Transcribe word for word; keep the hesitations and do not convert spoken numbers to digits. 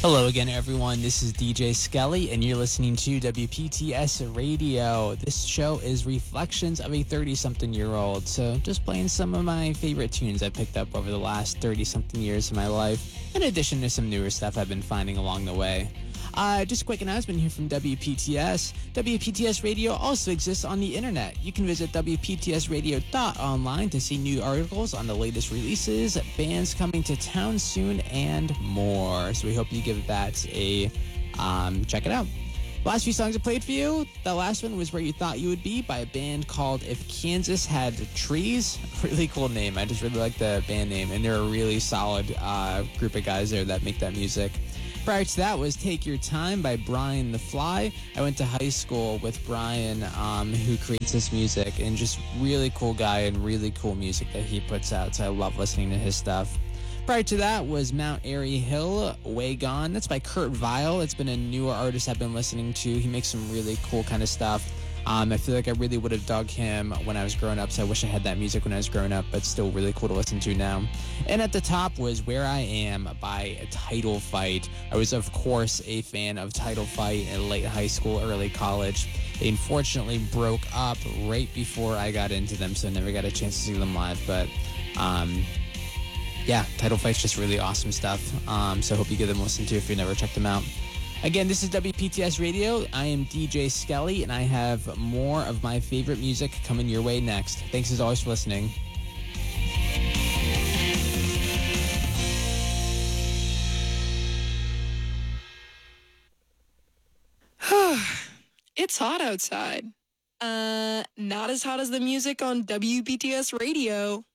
Hello again, everyone. This is D J Skelly, and you're listening to W P T S Radio. This show is reflections of a thirty-something-year-old, so just playing some of my favorite tunes I picked up over the last thirty-something years of my life, in addition to some newer stuff I've been finding along the way. Uh, just a quick announcement here from W P T S. W P T S Radio also exists on the internet. You can visit W P T S radio dot online to see new articles on the latest releases, bands coming to town soon, and more. So we hope you give that a um, check it out. Last few songs I played for you. The last one was Where You Thought You Would Be by a band called If Kansas Had Trees. Really cool name. I just really like the band name, and they're a really solid uh, group of guys there that make that music. Prior to that was Take Your Time by Brian the Fly. I went to high school with Brian, um, who creates this music, and just really cool guy and really cool music that he puts out, so I love listening to his stuff. Prior to that was Mount Airy Hill, Way Gone. That's by Kurt Vile. It's been a newer artist I've been listening to. He makes some really cool kind of stuff. Um, I feel like I really would have dug him when I was growing up, so I wish I had that music when I was growing up, but still really cool to listen to now. And at the top was Where I Am by Title Fight. I was, of course, a fan of Title Fight in late high school, early college. They unfortunately broke up right before I got into them, so I never got a chance to see them live, but um, yeah, Title Fight's just really awesome stuff, um, so I hope you give them a listen to if you never checked them out. Again, this is W P T S Radio. I am D J Skelly, and I have more of my favorite music coming your way next. Thanks as always for listening. It's hot outside. Uh, not as hot as the music on W P T S Radio.